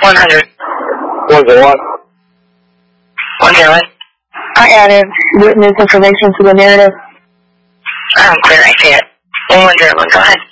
100. 101. 101. I added witness information to the narrative. Clear, I see it. 101, go ahead.